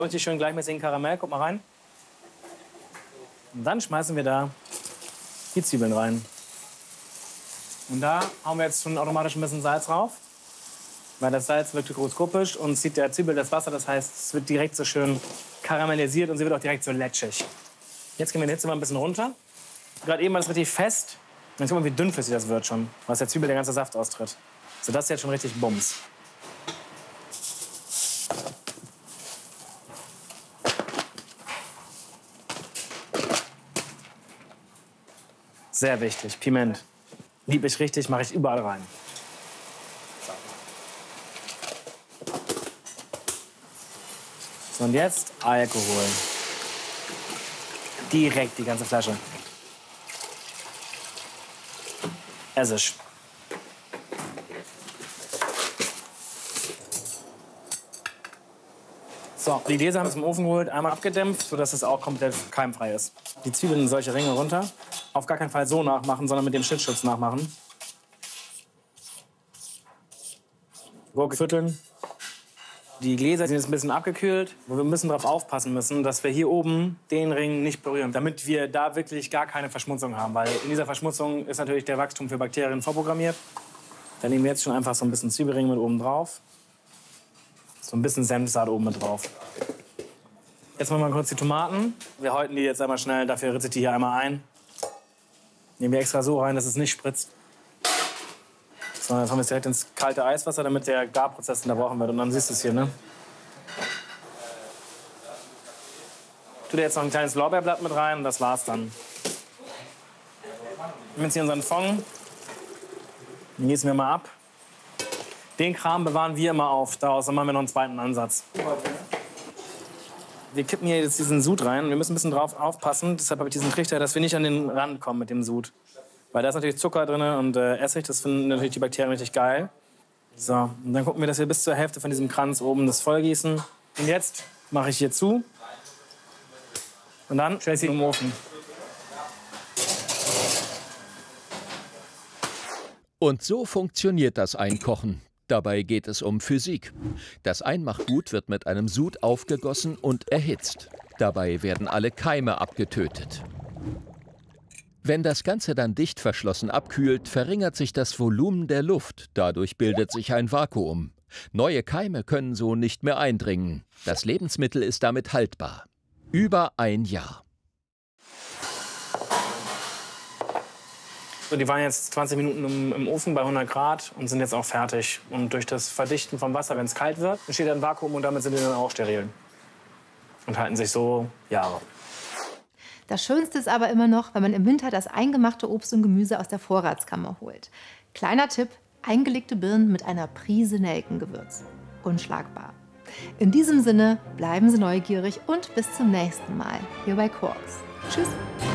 Richtig schön gleichmäßigen Karamell, guck mal rein. Und dann schmeißen wir da die Zwiebeln rein. Und da hauen wir jetzt schon automatisch ein bisschen Salz drauf. Weil das Salz wirkt hygroskopisch und zieht der Zwiebel das Wasser. Das heißt, es wird direkt so schön karamellisiert und sie wird auch direkt so letschig. Jetzt gehen wir die Hitze mal ein bisschen runter. Gerade eben war das richtig fest. Und jetzt guck mal, wie dünnflüssig das wird schon. Weil aus der Zwiebel der ganze Saft austritt. So, das ist jetzt schon richtig Bums. Sehr wichtig, Piment. Lieb ich richtig, mache ich überall rein. So, und jetzt Alkohol. Direkt die ganze Flasche. Essig. So, die Gläser haben wir zum Ofen geholt, einmal abgedämpft, sodass es auch komplett keimfrei ist. Die Zwiebeln in solche Ringe runter. Auf gar keinen Fall so nachmachen, sondern mit dem Schnittschutz nachmachen. Gurke vierteln. Die Gläser sind jetzt ein bisschen abgekühlt, wo wir ein bisschen darauf aufpassen müssen, dass wir hier oben den Ring nicht berühren, damit wir da wirklich gar keine Verschmutzung haben. Weil in dieser Verschmutzung ist natürlich der Wachstum für Bakterien vorprogrammiert. Dann nehmen wir jetzt schon einfach so ein bisschen Zwiebelring mit oben drauf. So ein bisschen Senfsaat oben mit drauf. Jetzt machen wir mal kurz die Tomaten. Wir häuten die jetzt einmal schnell, dafür ritze ich die hier einmal ein. Nehmen wir extra so rein, dass es nicht spritzt. So, jetzt haben wir es direkt ins kalte Eiswasser, damit der Garprozess unterbrochen wird. Und dann siehst du es hier, ne? Tu dir jetzt noch ein kleines Lorbeerblatt mit rein und das war's dann. Wir haben jetzt hier unseren Fond. Den gießen wir mal ab. Den Kram bewahren wir immer auf. Daraus machen wir noch einen zweiten Ansatz. Wir kippen hier jetzt diesen Sud rein. Wir müssen ein bisschen drauf aufpassen. Deshalb habe ich diesen Trichter, dass wir nicht an den Rand kommen mit dem Sud. Weil da ist natürlich Zucker drin und Essig. Das finden natürlich die Bakterien richtig geil. So, und dann gucken wir, dass wir bis zur Hälfte von diesem Kranz oben das vollgießen. Und jetzt mache ich hier zu. Und dann stelle ich sie im Ofen. Und so funktioniert das Einkochen. Dabei geht es um Physik. Das Einmachgut wird mit einem Sud aufgegossen und erhitzt. Dabei werden alle Keime abgetötet. Wenn das Ganze dann dicht verschlossen abkühlt, verringert sich das Volumen der Luft. Dadurch bildet sich ein Vakuum. Neue Keime können so nicht mehr eindringen. Das Lebensmittel ist damit haltbar. Über ein Jahr. So, die waren jetzt 20 Minuten im Ofen bei 100 Grad und sind jetzt auch fertig. Und durch das Verdichten vom Wasser, wenn es kalt wird, entsteht ein Vakuum und damit sind die dann auch steril. Und halten sich so Jahre. Das Schönste ist aber immer noch, wenn man im Winter das eingemachte Obst und Gemüse aus der Vorratskammer holt. Kleiner Tipp, eingelegte Birnen mit einer Prise Nelkengewürz. Unschlagbar. In diesem Sinne, bleiben Sie neugierig und bis zum nächsten Mal hier bei Quarks. Tschüss!